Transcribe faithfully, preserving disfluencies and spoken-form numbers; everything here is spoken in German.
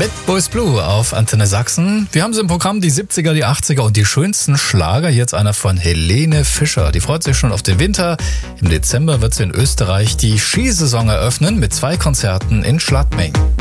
Mit Boys Blue auf Antenne Sachsen. Wir haben sie im Programm die siebziger, die achtziger und die schönsten Schlager. Jetzt einer von Helene Fischer. Die freut sich schon auf den Winter. Im Dezember wird sie in Österreich die Skisaison eröffnen mit zwei Konzerten in Schladming.